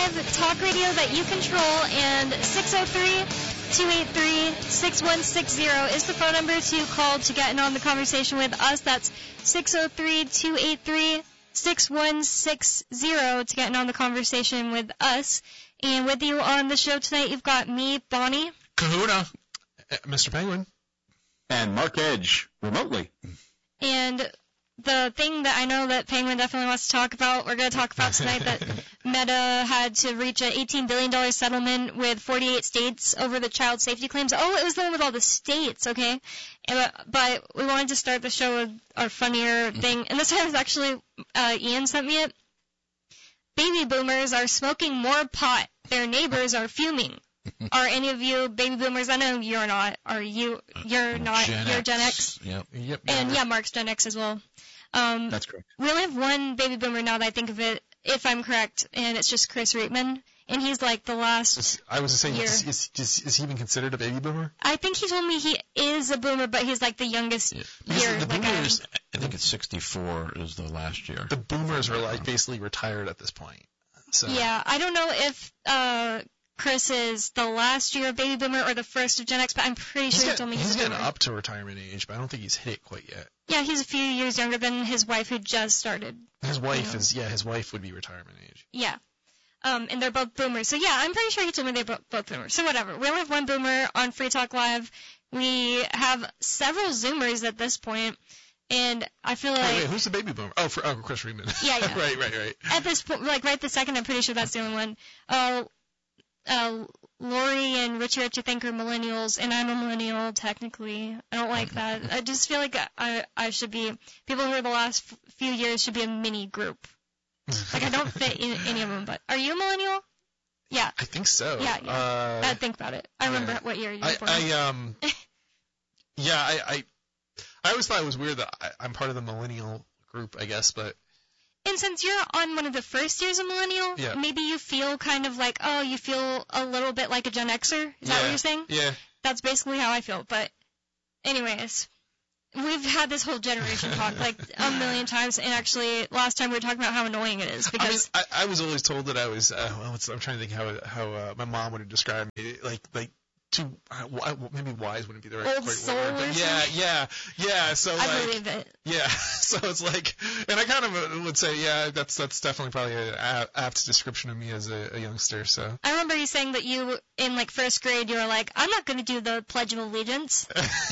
alternative talk radio that you control, and 603-283-6160 is the phone number to call to get in on the conversation with us. That's 603-283-6160 to get in on the conversation with us. And with you on the show tonight, you've got me, Bonnie. Kahuna. Mr. Penguin. And Mark Edge, remotely. And the thing that I know that Penguin definitely wants to talk about, we're going to talk about tonight that Meta had to reach an $18 billion settlement with 48 states over the child safety claims. Oh, it was the one with all the states, okay? But we wanted to start the show with our funnier thing. And this time was actually, Ian sent me it. Baby boomers are smoking more pot. Their neighbors are fuming. Are any of you baby boomers? I know you're not. Are you? You're not. You're Gen X. Yep. And yeah, Mark's Gen X as well. That's correct. We only have one baby boomer now that I think of it, if I'm correct, and it's just Chris Reitman. And he's like the last I was saying, year. Is he even considered a baby boomer? I think he told me he is a boomer, but he's like the youngest year. The like boomers, I think it's 64 is the last year. The boomers are like basically retired at this point. So. Yeah, I don't know if Chris is the last year of baby boomer or the first of Gen X, but I'm pretty sure he told me he's a getting boomer. up to retirement age, but I don't think he's hit it quite yet. Yeah, he's a few years younger than his wife who just started. His wife his wife would be retirement age. Yeah. And they're both boomers. So yeah, I'm pretty sure he told me they're both boomers. So whatever. We only have one boomer on Free Talk Live. We have several Zoomers at this point. And I feel like... Wait, who's the baby boomer? Oh, Chris Reitman. Yeah. Right. At this point, like right this second, I'm pretty sure that's the only one. Lori and Richie, I think, are millennials, and I'm a millennial, technically. I don't like that. I just feel like I should be... People who are the last few years should be a mini group. Like, I don't fit in any of them, but... Are you a millennial? Yeah. I think so. Yeah. I'd think about it. I remember what year you were born. I always thought it was weird that I'm part of the millennial group, I guess, but... And since you're on one of the first years of millennial, maybe you feel kind of like, you feel a little bit like a Gen Xer? Is that what you're saying? Yeah. That's basically how I feel, but anyways, we've had this whole generation talk like a million times, and actually last time we were talking about how annoying it is because... I was always told that I was, I'm trying to think how my mom would have described me, like maybe wise wouldn't be the right old soul word, but yeah. So I believe it. Yeah, so it's like, and I kind of would say, that's definitely probably an apt description of me as a youngster. So I remember you saying that you in like first grade you were like, I'm not going to do the Pledge of Allegiance.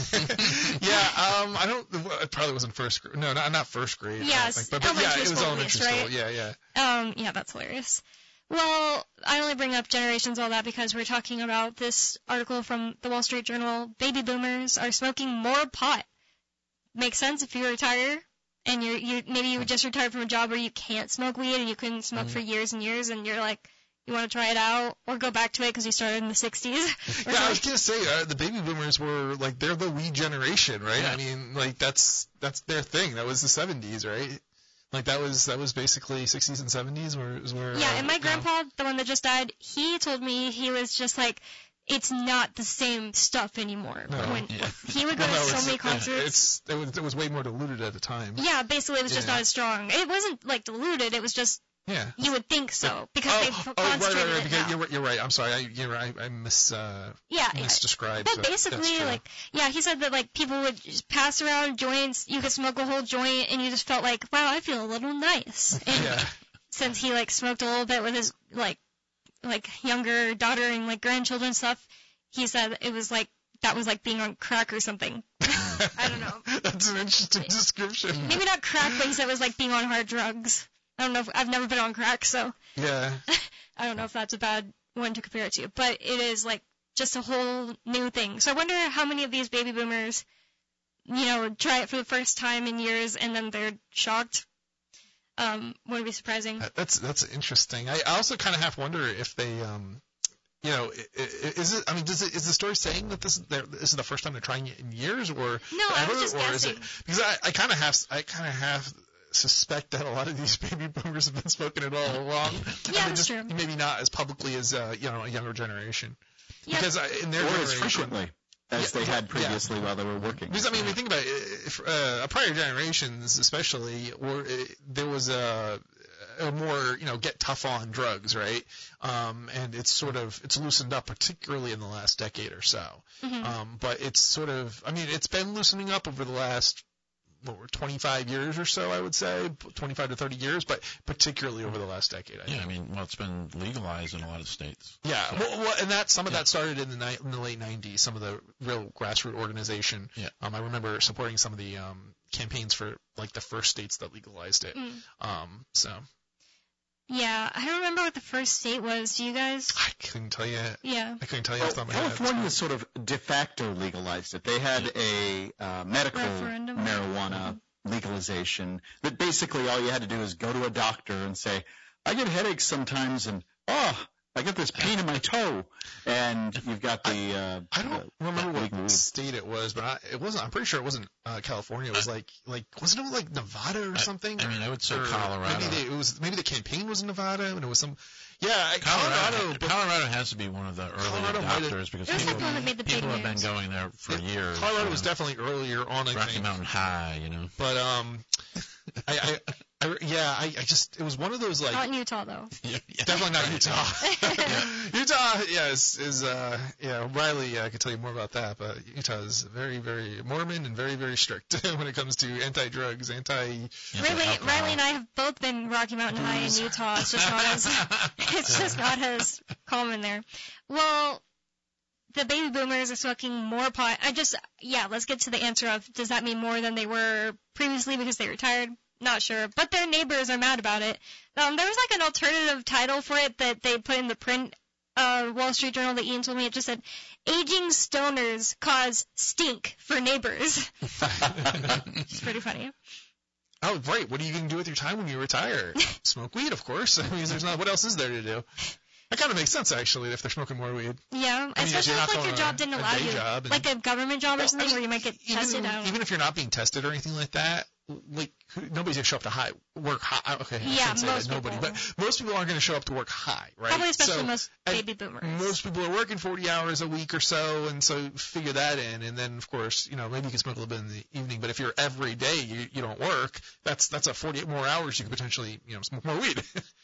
I don't. It probably wasn't first grade. No, not first grade. Yes, but it was elementary school. Right? Yeah. Yeah, that's hilarious. Well, I only bring up generations, all that, because we're talking about this article from the Wall Street Journal. Baby boomers are smoking more pot. Makes sense if you retire and maybe you just retired from a job where you can't smoke weed and you couldn't smoke for years and years, and you're like, you want to try it out or go back to it because you started in the 60s. Yeah, I was gonna say the baby boomers were like they're the weed generation, right? Yeah. I mean, like that's their thing. That was the 70s, right? Like that was basically 60s and 70s where yeah, and my grandpa, the one that just died, he told me he was just like, it's not the same stuff anymore. No, he would go to so many concerts. It was way more diluted at the time. Yeah, basically it was just not as strong. It wasn't like diluted, it was just you would think so because they concentrated right. it now. You're right. I'm sorry. I misdescribed. But basically, he said that like people would just pass around joints. You could smoke a whole joint, and you just felt like, wow, I feel a little nice. And since he like smoked a little bit with his like younger daughter and like grandchildren and stuff, he said it was like that was like being on crack or something. I don't know. That's an interesting description. Maybe not crack, but he said it was like being on hard drugs. I don't know. I've never been on crack, so yeah. I don't know if that's a bad one to compare it to, but it is like just a whole new thing. So I wonder how many of these baby boomers, try it for the first time in years and then they're shocked. Wouldn't be surprising. That's interesting. I also kind of have to wonder if they, is it? I mean, is the story saying that this is the first time they're trying it in years, or no? Ever, I was just or guessing. Is it because I kind of have suspect that a lot of these baby boomers have been smoking it all along. Yeah, that's true. Maybe not as publicly as a younger generation. Yeah. Because in their generation, as frequently as they had previously while they were working. Because I mean, we think about it, prior generations, especially, there was more, get tough on drugs, right? And it's loosened up, particularly in the last decade or so. Mm-hmm. But it's it's been loosening up over the last 25 years or so, I would say, 25 to 30 years, but particularly over the last decade. I think. It's been legalized in a lot of states. Yeah, well, and that started in the late 90s. Some of the real grassroots organization. Yeah. I remember supporting some of the campaigns for like the first states that legalized it. So. Yeah, I don't remember what the first state was. Do you guys? I couldn't tell you. Yeah. I couldn't tell you off the top of my head. California sort of de facto legalized it. They had a medical Referendum. marijuana legalization that basically all you had to do is go to a doctor and say, I get headaches sometimes and, I get this pain in my toe. And you've got the... I don't remember what state it was, but it wasn't. I'm pretty sure it wasn't California. It was wasn't it like Nevada or something? I would say Colorado. Maybe the campaign was in Nevada, and it was some. Yeah, Colorado has to be one of the early adopters because people have been going there for years. Colorado was definitely earlier on. I Rocky think. Mountain High, But it was one of those like. Not in Utah though. Definitely not Utah. Utah, Riley, I could tell you more about that, but Utah is very, very Mormon and very, very strict when it comes to anti-drugs, Riley and I have both been Rocky Mountain High in Utah. It's just not as common there. Well, the baby boomers are smoking more pot. Let's get to the answer of, does that mean more than they were previously because they retired? Not sure, but their neighbors are mad about it. There was like an alternative title for it that they put in the print Wall Street Journal that Ian told me. It just said, "Aging stoners cause stink for neighbors." It's pretty funny. Oh, right. What are you going to do with your time when you retire? Smoke weed, of course. There's not. What else is there to do? That kind of makes sense, actually, if they're smoking more weed. Yeah, especially if your job didn't allow you, like a government job or something where you might get tested. Even if you're not being tested or anything like that, nobody's gonna show up to work high. Okay, yeah, but most people aren't gonna show up to work high, right? Probably, especially most baby boomers. Most people are working 40 hours a week or so, and so figure that in, and then of course, maybe you can smoke a little bit in the evening. But if you're every day you don't work, that's a 48 more hours you could potentially smoke more weed.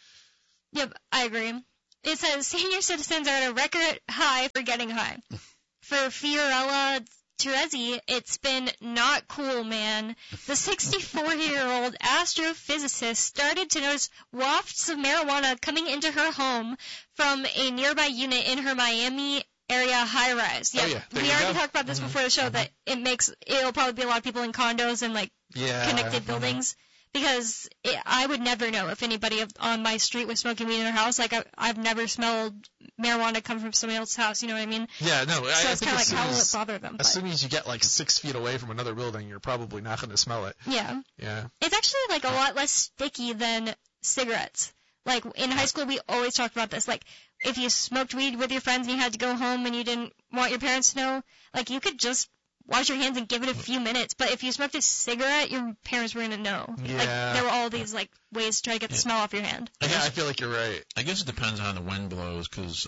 Yep, I agree. It says senior citizens are at a record high for getting high. For Fiorella Terezi, it's been not cool, man. The 64-year-old astrophysicist started to notice wafts of marijuana coming into her home from a nearby unit in her Miami area high-rise. Yeah, we already talked about this before the show, that it'll probably be a lot of people in condos and connected buildings. Because I would never know if anybody on my street was smoking weed in their house. I've never smelled marijuana come from somebody else's house. You know what I mean? Yeah, no. So it's kind of like, how will it bother them? As soon as you get 6 feet away from another building, you're probably not going to smell it. Yeah. Yeah. It's actually a lot less sticky than cigarettes. In high school, we always talked about this. If you smoked weed with your friends and you had to go home and you didn't want your parents to know, you could just wash your hands and give it a few minutes. But if you smoked a cigarette, your parents were going to know. Yeah. There were all these ways to try to get the smell off your hand. I feel like you're right. I guess it depends on how the wind blows because,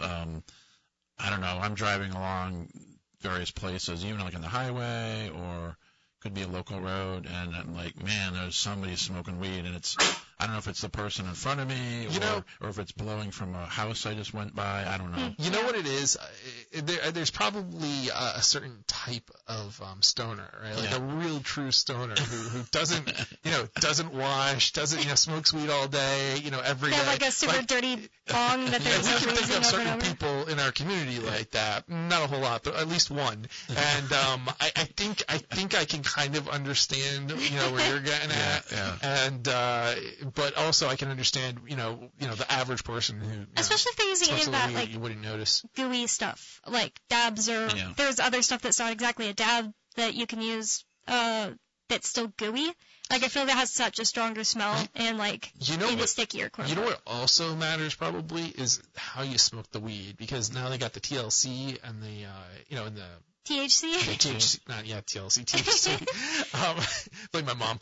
I don't know, I'm driving along various places, even on the highway or could be a local road, and I'm like, man, there's somebody smoking weed, and I don't know if it's the person in front of me or if it's blowing from a house I just went by. I don't know. You know what it is? There's probably a certain type of stoner, right? A real true stoner who doesn't wash, smokes weed all day, every day. They have a super dirty bong that they're just raising over and over. We can think of certain people in our community like that. Not a whole lot, but at least one. And I think I can kind of understand, where you're getting at. Yeah. And but also I can understand, the average person who, especially if they're using any of that you wouldn't notice gooey stuff, like dabs, or there's other stuff that's not exactly a dab that you can use that's still gooey. I feel that has such a stronger smell and maybe stickier. You know what also matters probably is how you smoke the weed, because now they got the TLC and the and the THC? THC, not TLC, THC. Like my mom.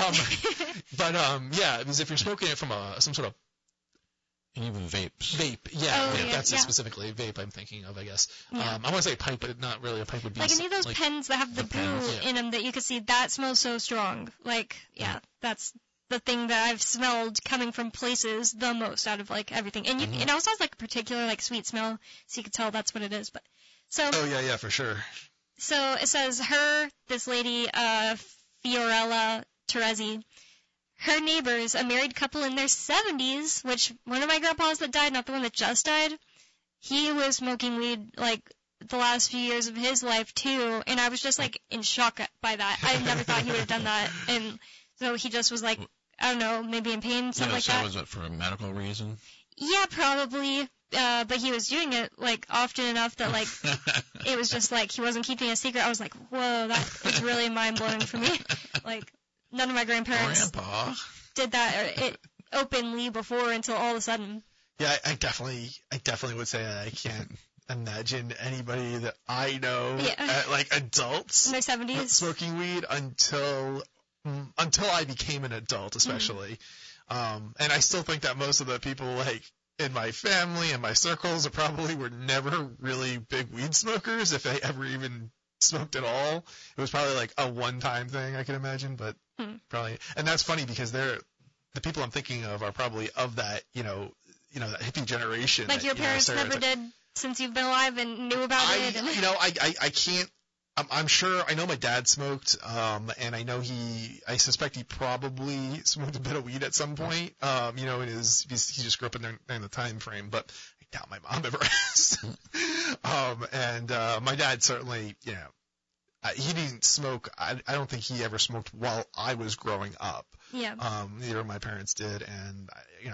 Because if you're smoking it from some sort of even vapes. Vape, that's specifically vape I'm thinking of, I guess. Yeah. I want to say pipe, but not really. A pipe would be any of those pens that have the goo in them that you can see, that smells so strong. That's the thing that I've smelled coming from places the most out of like everything. And it also has like a particular like sweet smell, so you can tell that's what it is. But so. Oh yeah, for sure. So it says this lady, Fiorella Teresi, her neighbors, a married couple in their 70s, which one of my grandpas that died, not the one that just died, he was smoking weed like the last few years of his life too, and I was just like in shock by that. I never thought he would have done that, and so he just was like, I don't know, maybe in pain, something like that. So was it for a medical reason? Yeah, probably. But he was doing it like often enough that like it was just like he wasn't keeping a secret. I was like, whoa, that is really mind blowing for me. Like none of my grandparents did that openly before until all of a sudden. Yeah, I definitely would say that I can't imagine anybody that I know, like adults, in their 70s, smoking weed until I became an adult, especially. And I still think that most of the people like in my family and my circles were never really big weed smokers, if they ever even smoked at all. It was probably like a one-time thing, I can imagine, but probably. And that's funny because the people I'm thinking of are probably of that, that hippie generation. Like your parents never did since you've been alive and knew about it. I can't. I'm sure. I know my dad smoked, and I suspect he probably smoked a bit of weed at some point. He just grew up in the time frame, but I doubt my mom ever has. And my dad certainly, he didn't smoke. I don't think he ever smoked while I was growing up. Yeah. Neither of my parents did, and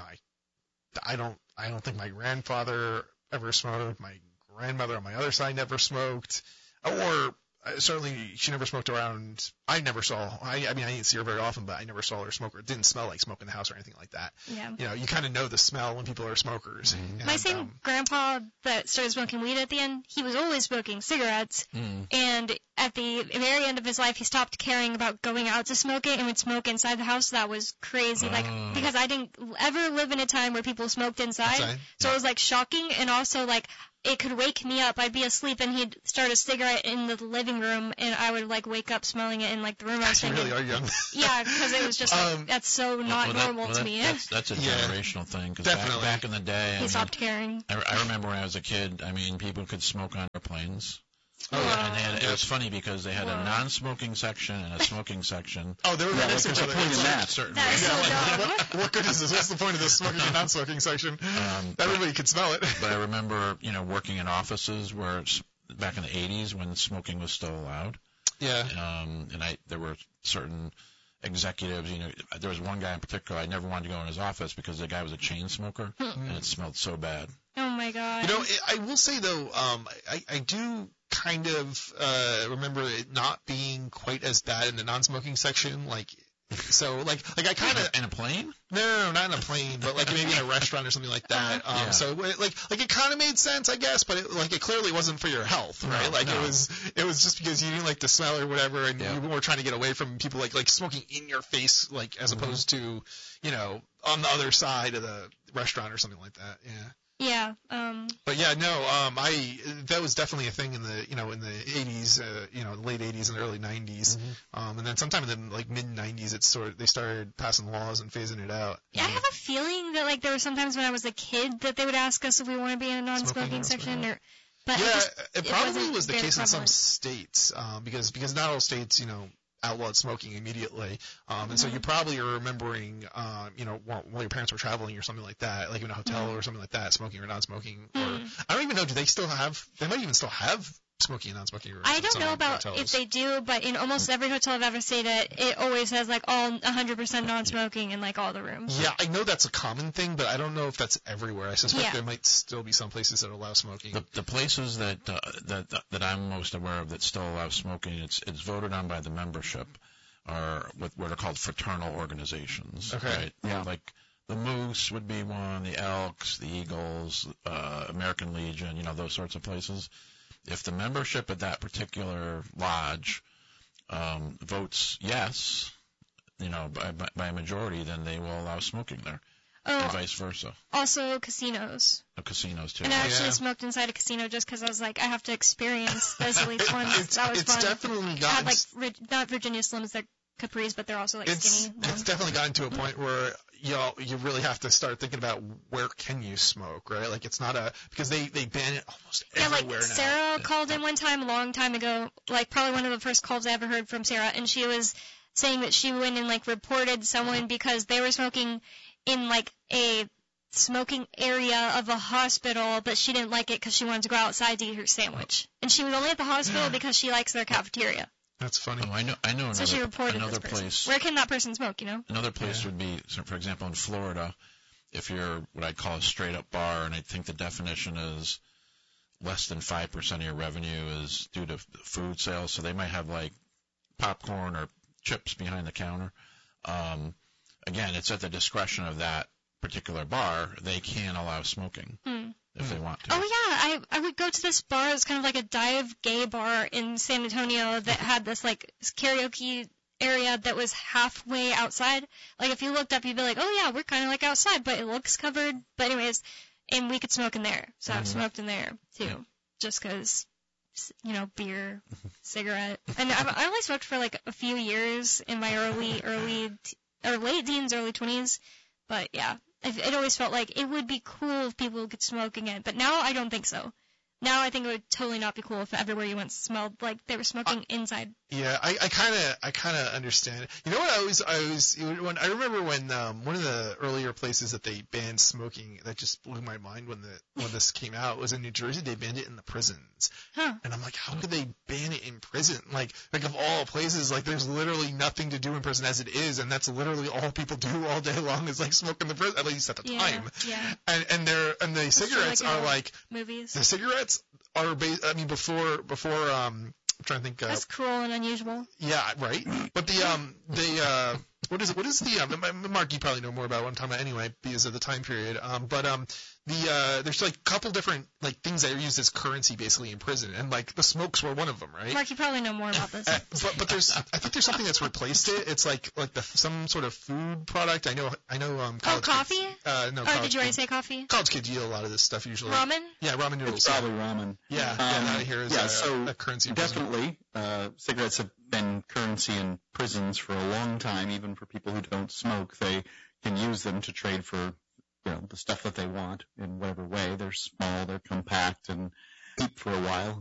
I don't think my grandfather ever smoked. My grandmother on my other side never smoked, or certainly she never smoked around. I never saw. I didn't see her very often, but I never saw her smoke. It didn't smell like smoke in the house or anything like that. Yeah. You kind of know the smell when people are smokers. And, my same grandpa that started smoking weed at the end, he was always smoking cigarettes. And at the very end of his life, he stopped caring about going out to smoke it and would smoke inside the house. That was crazy. Because I didn't ever live in a time where people smoked inside. So it was like shocking, and also like it could wake me up. I'd be asleep and he'd start a cigarette in the living room, and I would like wake up smelling it in like the room I was in. You really are young. Yeah, because it was just like, that's so not normal to me. That's a generational thing. Cause back in the day, he stopped caring. I remember when I was a kid. people could smoke on airplanes. And it was funny because they had a non-smoking section and a smoking section. Oh, they were right next to each other. That is so dumb. What good is this? What's the point of this smoking and non-smoking section? Everybody could smell it. But I remember, working in offices where back in the 80s when smoking was still allowed. Yeah. There were certain executives, there was one guy in particular, I never wanted to go in his office because the guy was a chain smoker, and it smelled so bad. Oh my God. I will say though, I do kind of remember it not being quite as bad in the non-smoking section, I kind of in a plane? No, not in a plane, but like maybe in a restaurant or something like that. So it kind of made sense, I guess, but it clearly wasn't for your health, right? It was just because you didn't like the smell or whatever, and you were trying to get away from people like smoking in your face, as opposed to on the other side of the restaurant or something like that. Yeah. Yeah. But yeah, no. That was definitely a thing in the in the 80s, the late 80s and the early 90s, and then sometime in the mid 90s, they started passing laws and phasing it out. Yeah, I have a feeling that there were sometimes when I was a kid that they would ask us if we want to be in a non-smoking section But it probably was the case in some states, because not all states outlawed smoking immediately, and so you probably are remembering, while your parents were traveling or something like that, like in a hotel or something like that, smoking or non-smoking, or I don't even know. Do they still have? They might even still have smoking and non-smoking rooms. I don't know about hotels. If they do, but in almost every hotel I've ever stayed at, it always has all 100% non-smoking in all the rooms. Yeah, I know that's a common thing, but I don't know if that's everywhere. I suspect there might still be some places that allow smoking. The places that I'm most aware of that still allow smoking, it's voted on by the membership, are what are called fraternal organizations. Okay. Right? Yeah. Like the Moose would be one, the Elks, the Eagles, American Legion, those sorts of places. If the membership at that particular lodge votes yes, by a majority, then they will allow smoking there, and vice versa. Also casinos. Casinos too. And I actually smoked inside a casino just because I was like, I have to experience this at least once. That was it's fun. Definitely I had not Virginia Slims, they're capris, but they're also like skinny. It's definitely gotten to a point where you really have to start thinking about where can you smoke, right? Like it's not because they ban it almost everywhere now. Sarah called in one time a long time ago, like probably one of the first calls I ever heard from Sarah, and she was saying that she went and like reported someone because they were smoking in like a smoking area of a hospital, but she didn't like it because she wanted to go outside to eat her sandwich, and she was only at the hospital because she likes their cafeteria. That's funny. Oh, I know. So she reported another this person. place. Where can that person smoke? Another place would be, for example, in Florida, if you're what I'd call a straight up bar, and I think the definition is less than 5% of your revenue is due to food sales, so they might have like popcorn or chips behind the counter. Again, it's at the discretion of that particular bar. They can allow smoking if they want to. Oh yeah, I would go to this bar. It's kind of like a dive gay bar in San Antonio that had this like karaoke area that was halfway outside. Like if you looked up, you'd be like, oh yeah, we're kind of like outside, but it looks covered. But anyways, and we could smoke in there. So I've smoked in there too, just because. Beer, cigarette, and I only smoked for like a few years in my late teens, early 20s, but yeah, it always felt like it would be cool if people could smoke again, but now I don't think so. Now I think it would totally not be cool if everywhere you went smelled like they were smoking inside. Yeah, I kind of understand. You know what I remember when one of the earlier places that they banned smoking that just blew my mind when this came out was in New Jersey. They banned it in the prisons. Huh. And I'm like, how could they ban it in prison? Like of all places, like there's literally nothing to do in prison as it is, and that's literally all people do all day long is like smoke in the prison, at least at the time. Yeah. And the cigarettes are like movies. The cigarettes are before I'm trying to think. That's cruel and unusual. Yeah, right. But what is the Mark? You probably know more about what I'm talking about anyway because of the time period. There's like a couple different like things that are used as currency basically in prison, and like the smokes were one of them, right? Mark, you probably know more about this. But I think there's something that's replaced it. It's like some sort of food product. I know. Coffee? No. Oh, did you already say coffee? College kids eat a lot of this stuff usually. Ramen? Yeah, ramen noodles. It's probably ramen. Yeah, that here is so a currency. Definitely, cigarettes have been currency in prisons for a long time. Even for people who don't smoke, they can use them to trade for the stuff that they want in whatever way. They're small, they're compact, and keep for a while.